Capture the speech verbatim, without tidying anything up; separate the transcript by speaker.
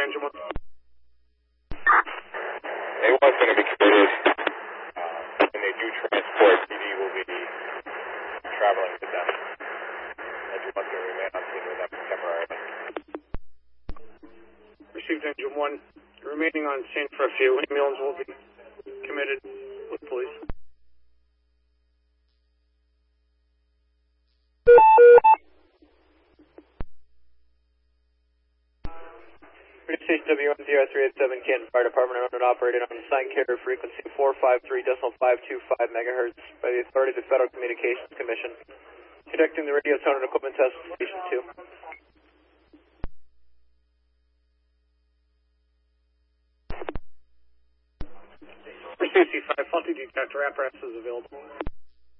Speaker 1: Engine one.
Speaker 2: A one's going to be committed. Uh, when they do transport, P D will be traveling with them. Engine one's going to remain on scene with them temporarily.
Speaker 1: Received Engine one. Remaining on scene for a few. Ambulance will be committed with police. Station W one zero three eight seven, Canton Fire Department, owned and operated on assigned carrier frequency four five three point five two five megahertz by the authority of the Federal Communications Commission. Conducting the radio tone and equipment test at Station two. For C C five, faulty detector apparatus is available.